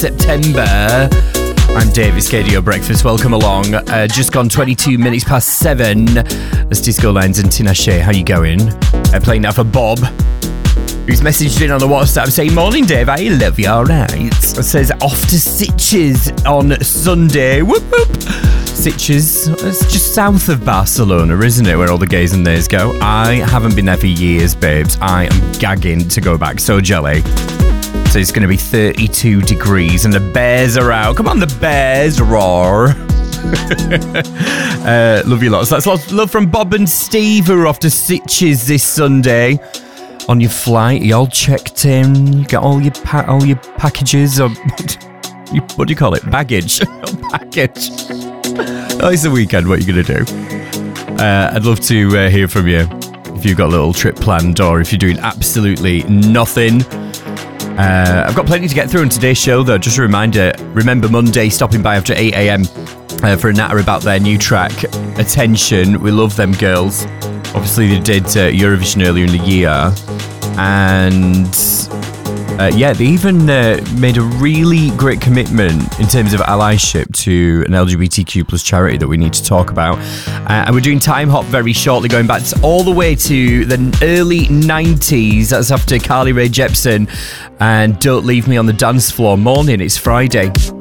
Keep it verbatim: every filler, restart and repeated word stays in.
September. I'm David Scadio Breakfast. Welcome along. Uh, just gone twenty-two minutes past seven. That's Disco Lines and Tinashe. How you going? Uh, playing that for Bob, who's messaged in on the WhatsApp saying, "Morning, Dave. I love you. All right." It says off to Sitges on Sunday. Whoop whoop. Sitges, it's just south of Barcelona, isn't it, where all the gays and theys go? I haven't been there for years, babes. I am gagging to go back. So jelly. So it's going to be thirty-two degrees and the bears are out. Come on, the bears, roar. uh, love you lots. That's lots of love from Bob and Steve, who are off to Sitges this Sunday. On your flight, you all checked in. You got all your pa- all your packages, or what do you call it? Baggage. Package. Oh, it's the weekend. What are you going to do? Uh, I'd love to uh, hear from you if you've got a little trip planned, or if you're doing absolutely nothing. Uh, I've got plenty to get through on today's show, though. Just a reminder, remember Monday, stopping by after eight a.m. Uh, for a natter about their new track, Attention. We love them girls. Obviously, they did uh, Eurovision earlier in the year. And uh, yeah, they even uh, made a really great commitment in terms of allyship to an L G B T Q plus charity that we need to talk about. Uh, and we're doing Time Hop very shortly, going back to all the way to the early nineties. That's after Carly Rae Jepsen and Don't Leave Me on the Dance Floor. Morning, it's Friday.